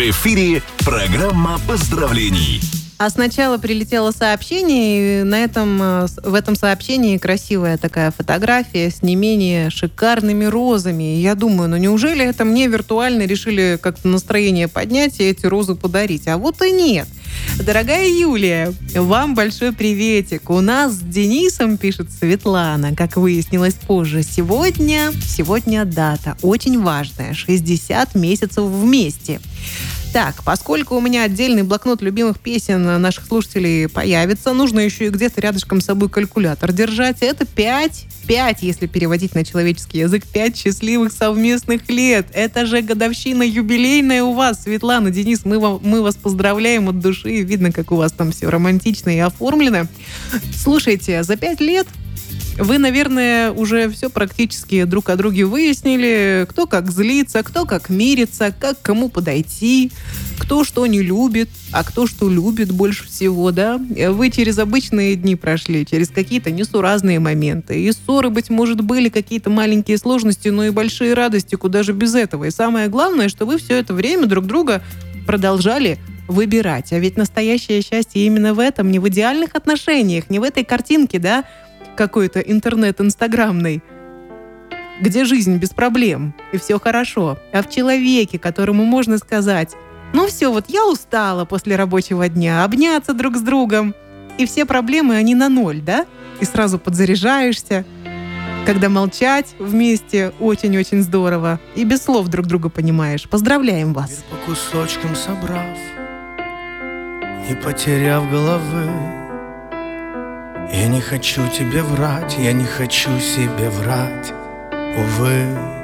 В эфире программа поздравлений. А сначала прилетело сообщение, и в этом сообщении красивая такая фотография с не менее шикарными розами. И я думаю, неужели это мне виртуально решили как-то настроение поднять и эти розы подарить? А вот и нет. Дорогая Юлия, вам большой приветик. У нас с Денисом, пишет Светлана, как выяснилось позже, сегодня дата очень важная. 60 месяцев вместе. Так, поскольку у меня отдельный блокнот любимых песен наших слушателей появится, нужно еще и где-то рядышком с собой калькулятор держать. Это 5, если переводить на человеческий язык, 5 счастливых совместных лет. Это же годовщина юбилейная у вас, Светлана, Денис. Мы вас поздравляем от души. Видно, как у вас там все романтично и оформлено. Слушайте, за 5 лет вы, наверное, уже все практически друг о друге выяснили. Кто как злится, кто как мирится, как кому подойти, кто что не любит, а кто что любит больше всего, да? Вы через обычные дни прошли, через какие-то несуразные моменты. И ссоры, быть может, были какие-то маленькие сложности, но и большие радости, куда же без этого. И самое главное, что вы все это время друг друга продолжали выбирать. А ведь настоящее счастье именно в этом, не в идеальных отношениях, не в этой картинке, да, какой-то интернет-инстаграмный, где жизнь без проблем и все хорошо, а в человеке, которому можно сказать: все, я устала после рабочего дня, обняться друг с другом, и все проблемы, они на ноль, да? И сразу подзаряжаешься, когда молчать вместе очень-очень здорово, и без слов друг друга понимаешь. Поздравляем вас! По кусочкам собрав, не потеряв головы, я не хочу тебе врать, я не хочу себе врать, увы.